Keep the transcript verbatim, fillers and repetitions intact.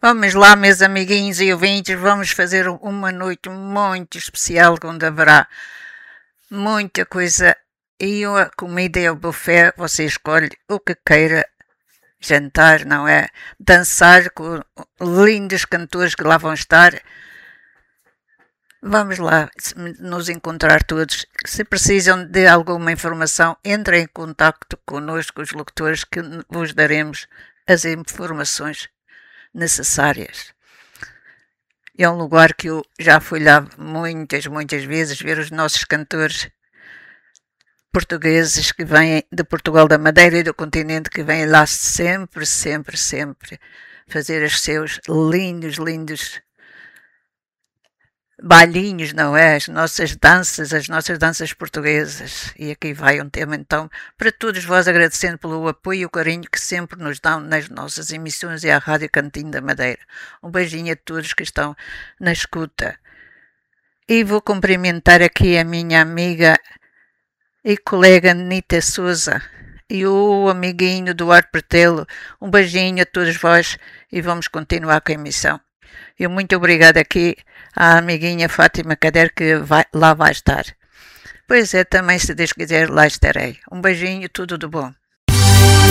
Vamos lá, meus amiguinhos e ouvintes, vamos fazer uma noite muito especial, onde haverá muita coisa e a comida é o buffet, você escolhe o que queira jantar, não é? Dançar com lindos cantores que lá vão estar. Vamos lá nos encontrar todos. Se precisam de alguma informação, entrem em contato connosco, os locutores, que vos daremos as informações necessárias. É um lugar que eu já fui lá muitas, muitas vezes ver os nossos cantores portugueses que vêm de Portugal, da Madeira e do continente, que vêm lá sempre, sempre, sempre fazer os seus lindos, lindos bailinhos, não é? As nossas danças, as nossas danças portuguesas. E aqui vai um tema, então, para todos vós, agradecendo pelo apoio e o carinho que sempre nos dão nas nossas emissões e à Rádio Cantinho da Madeira. Um beijinho a todos que estão na escuta. E vou cumprimentar aqui a minha amiga e colega Nita Souza e o amiguinho Duarte Bertelo. Um beijinho a todos vós e vamos continuar com a emissão. E muito obrigada aqui à amiguinha Fátima Cader, que vai, lá vai estar. Pois é, também, se Deus quiser, lá estarei. Um beijinho, tudo de bom.